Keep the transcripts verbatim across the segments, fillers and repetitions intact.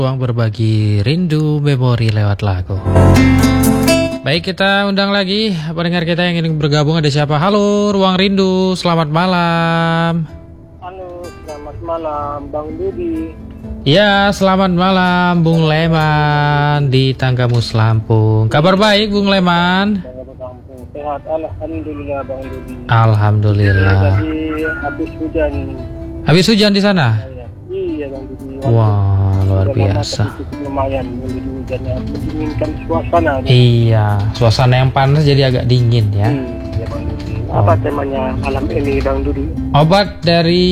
Ruang berbagi rindu memori lewat lagu. Baik, kita undang lagi pendengar kita yang ingin bergabung. Ada siapa? Halo, Ruang Rindu, selamat malam. Halo, selamat malam, Bang Dudi. Ya, selamat malam, Bung Leman di Tanggamus Lampung. Kabar baik, Bung Leman? Sehat, alhamdulillah, Bang Dudi. Alhamdulillah. Tadi habis hujan. Habis hujan di sana? Iya, Bang Dudi. Wah, luar biasa. Lumayan, hujannya mendinginkan suasana. Iya, suasana yang panas jadi agak dingin ya. Iya, Bang Dudi. Apa temanya malam ini, Bang Dudi? Obat dari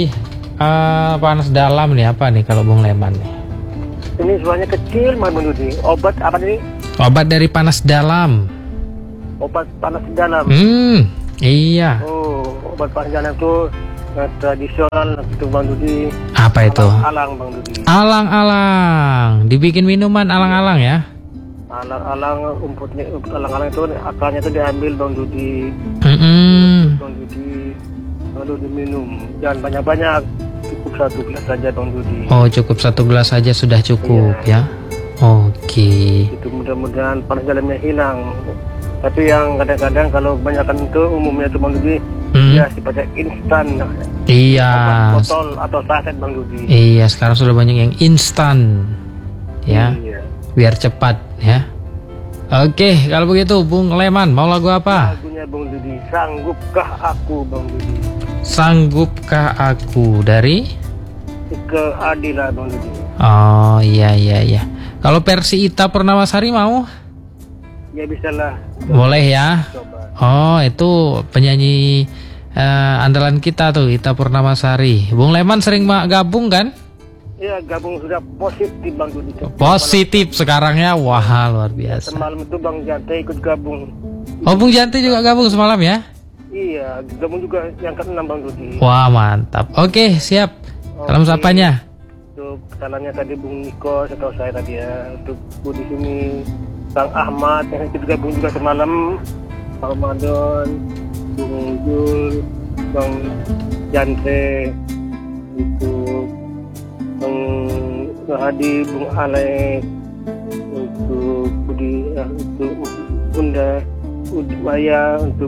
uh, panas dalam nih apa nih kalau Bung Leman nih? Ini suaranya kecil, Bang Dudi. Obat apa nih? Obat dari panas dalam. Obat panas dalam. Hmm, iya. Oh, obat panas dalam itu nah, tradisional itu, Bang Dudi. Apa itu? Alang, Bang Dudi. Alang-alang. Dibikin minuman alang-alang ya? Alang-alang, umputnya, umput alang-alang itu akarnya itu diambil, Bang Dudi. Mm-mm. Bang Dudi, lalu diminum. Jangan banyak-banyak, cukup satu gelas saja, Bang Dudi. Oh, cukup satu gelas saja sudah cukup Iya. ya? Oke. Itu mudah-mudahan panas dalamnya hilang. Tapi yang kadang-kadang kalau kebanyakan itu umumnya itu, Bang Dudi, Hmm. ya sifatnya instan. Iya. Obat botol atau saset, Bang Dudi. Iya, sekarang sudah banyak yang instan ya, Iya. biar cepat ya. Oke, kalau begitu Bung Leman mau lagu apa? Lagunya, Bang Dudi, Sanggupkah Aku, Bang Dudi. Sanggupkah aku dari? Keadilan, Bang Dudi. Oh iya iya iya. Kalau versi Ita Purnamasari mau? Ya bisa lah. Boleh ya. Coba. Oh, itu penyanyi eh, andalan kita tuh, Ita Purnamasari. Bung Leman sering ma- gabung kan? Ya, gabung sudah positif, Bang Dudi. Positif sekarang ya. Wah, luar biasa. Semalam itu Bang Jante ikut gabung. Oh, Bung Janti juga gabung semalam ya? Iya, gabung juga yang keenam, Bang Dudi. Wah, mantap. Oke, siap. Salam Oke. sapanya. Untuk salamnya tadi Bung Niko, setahu saya tadi ya. Untuk Bu di sini, Bang Ahmad yang ikut gabung juga semalam. Bang Ramadan, Bung Jul, Bang Jante, untuk Bang Hadi, Bung Alek, untuk Budi, ya, untuk Bunda Udmaya, untuk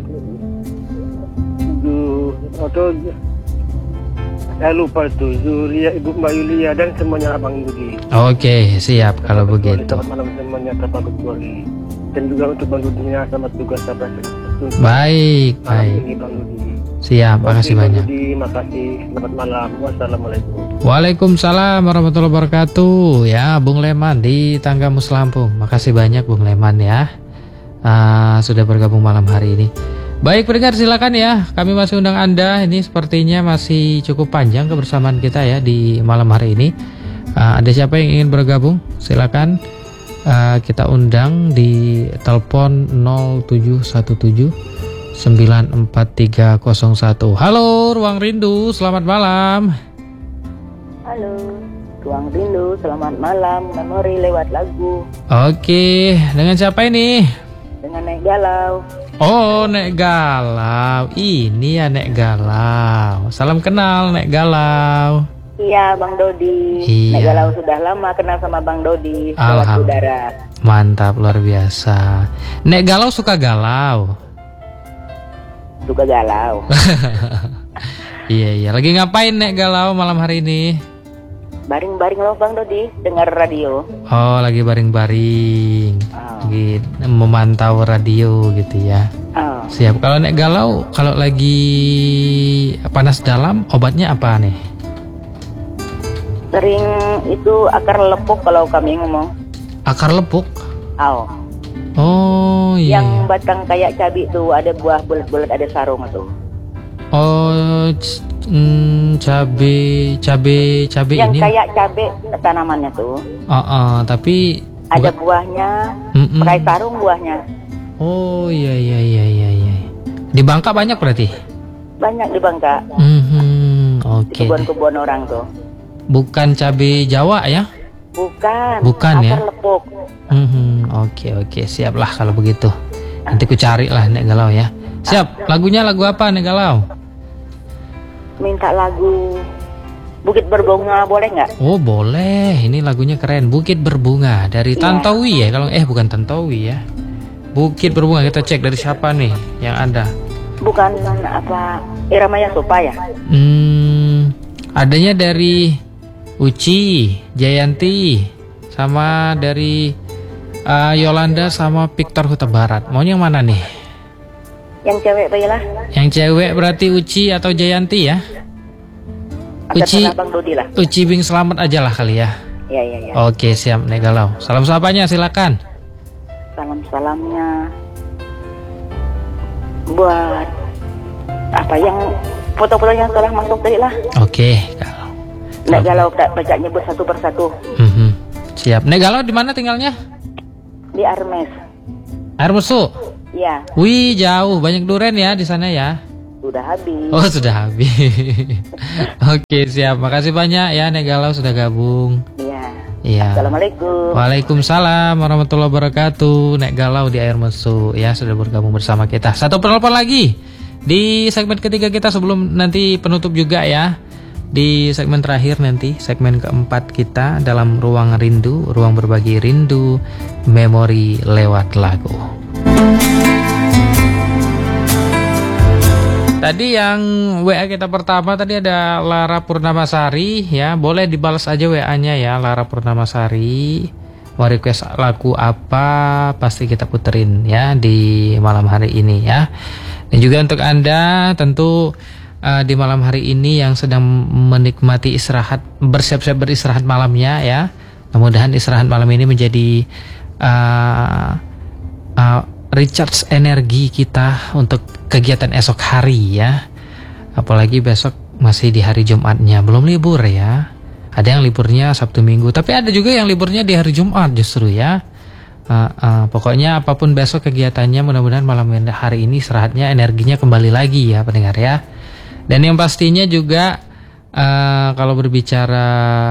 Du, atau saya lupa tuh, Zulia, Ibu Mbak Yulia, dan semuanya Abang Dudi. Oke, siap kalau begitu. Selamat malam semuanya, tanpa kecuali. Dan juga untuk Bang Dudinya, selamat tugas sampai Baik, malam baik. ini, Bang Dudi. Siap, makasih Bang banyak. Dudi, makasih. Selamat malam. Wassalamualaikum. Waalaikumsalam warahmatullahi wabarakatuh. Ya, Bung Leman di Tanggamus Lampung. Makasih banyak Bung Leman ya, uh, sudah bergabung malam hari ini. Baik pendengar, silakan ya, kami masih undang Anda. Ini sepertinya masih cukup panjang kebersamaan kita ya di malam hari ini. uh, Ada siapa yang ingin bergabung? Silakan uh, kita undang di telepon nol tujuh satu tujuh sembilan empat tiga nol satu. Halo Ruang Rindu, selamat malam. Halo, Ruang Rindu, selamat malam. Memori lewat lagu. Oke, dengan siapa ini? Dengan Nek Galau. Oh, Nek Galau. Ini ya Nek Galau. Salam kenal Nek Galau. Iya, Bang Dodi. Iya. Nek Galau sudah lama kenal sama Bang Dodi. Lewat Alhamdulillah. udara. Mantap, luar biasa. Nek Galau suka galau. Suka galau. Iya iya. Lagi ngapain Nek Galau malam hari ini? Baring-baring loh Bang Dodi, dengar radio. Oh, lagi baring-baring. Oh. Lagi memantau radio gitu ya. Oh. Siap. Kalau Nek Galau, kalau lagi panas dalam, obatnya apa nih? Sering itu akar lepuk kalau kami ngomong. Akar lepuk. Oh. Oh iya. Yang batang kayak cabai tuh, ada buah bulat-bulat, ada sarung tuh. Oh, c- mm, cabe, cabe, cabe Yang ini. kayak cabai tanamannya tuh. Oh, oh, tapi Ada bukan- buahnya, Mm-mm. pakai sarung buahnya. Oh iya iya iya iya iya. Di Bangka banyak berarti? Banyak di Bangka. Mhm, Di oke. deh. kebun-kebun orang tuh. Bukan cabe Jawa ya? Bukan. Bukan ya? Akar lepuk. Mhm, oke oke, siap lah kalau begitu. Nanti ku cari lah Nek Galau ya. Siap. Lagunya lagu apa Nek Galau? Minta lagu Bukit Berbunga boleh nggak? Oh boleh, ini lagunya keren. Bukit Berbunga dari Iya. Tantowi ya. Kalau eh bukan Tantowi ya. Bukit Berbunga, kita cek dari siapa nih yang ada. Bukan apa Irama Yasupa ya? Hmm, adanya dari Uci, Jayanti, sama dari uh, Yolanda sama Victor Huta Barat. Maunya yang mana nih? Yang cewek baiklah. Yang cewek berarti Uci atau Jayanti ya? Atau Uci, Bang Dodi lah. Uci Bing Selamat aja lah kali ya. Iya iya iya. Oke siap, Nek Galau. Salam sapanya silakan. Salam-salamnya buat apa yang foto-foto yang telah masuk tadi lah. Oke, Galau. Nek Galau tak baca nyebut satu persatu. Mhm. Siap. Nek Galau di mana tinggalnya? Di Armes. Air Musu. Ya, Wih, jauh. Banyak duren ya di sana ya. sudah habis. Oh, sudah habis. Oke, siap. Makasih banyak ya Nek Galau sudah gabung. Iya. Iya. Assalamualaikum. Waalaikumsalam warahmatullahi wabarakatuh. Nek Galau di Air Musu ya sudah bergabung bersama kita. Satu penelpon lagi di segmen ketiga kita sebelum nanti penutup juga ya. Di segmen terakhir nanti, segmen keempat kita dalam Ruang Rindu, ruang berbagi rindu, memori lewat lagu. Tadi yang W A kita pertama tadi ada Lara Purnamasari ya, boleh dibalas aja W A-nya ya Lara Purnamasari. Mau request lagu apa pasti kita puterin ya di malam hari ini ya. Dan juga untuk Anda tentu uh, di malam hari ini yang sedang menikmati istirahat, bersiap-siap beristirahat malamnya ya. Mudah-mudahan istirahat malam ini menjadi uh, uh, recharge energi kita untuk kegiatan esok hari ya. Apalagi besok masih di hari Jumatnya, belum libur ya. Ada yang liburnya Sabtu Minggu, tapi ada juga yang liburnya di hari Jumat justru ya. Uh, uh, pokoknya apapun besok kegiatannya, mudah-mudahan malam hari ini istirahatnya, energinya kembali lagi ya pendengar ya. Dan yang pastinya juga uh, kalau berbicara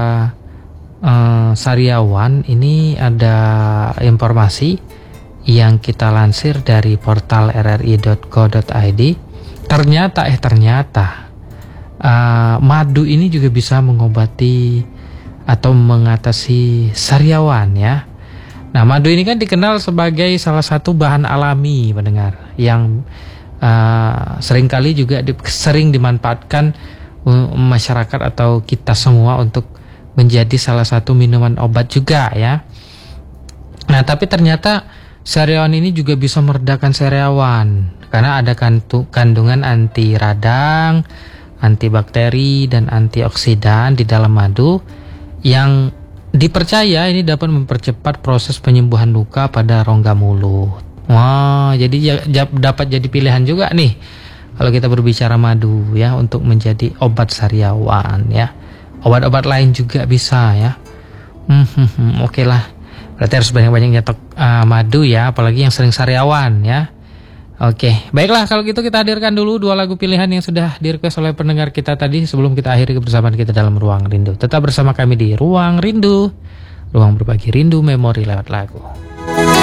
uh, Sariawan, ini ada informasi yang kita lansir dari portal r r i dot co dot i d. Ternyata eh ternyata uh, madu ini juga bisa mengobati atau mengatasi sariawan ya. Nah, madu ini kan dikenal sebagai salah satu bahan alami pendengar yang uh, seringkali juga di, sering dimanfaatkan uh, masyarakat atau kita semua untuk menjadi salah satu minuman obat juga ya. Nah, tapi ternyata sariawan ini juga bisa meredakan sariawan karena ada kandungan anti radang, antibakteri dan antioksidan di dalam madu yang dipercaya ini dapat mempercepat proses penyembuhan luka pada rongga mulut. Wah, jadi ya, dapat jadi pilihan juga nih kalau kita berbicara madu ya untuk menjadi obat sariawan ya. Obat-obat lain juga bisa ya. Hmm, hmm, hmm, oke okay lah. Berarti harus banyak-banyak nyetok uh, madu ya, apalagi yang sering sariawan ya. Oke, baiklah kalau gitu kita hadirkan dulu dua lagu pilihan yang sudah di-request oleh pendengar kita tadi sebelum kita akhiri kebersamaan kita dalam Ruang Rindu. Tetap bersama kami di Ruang Rindu, ruang berbagi rindu memori lewat lagu.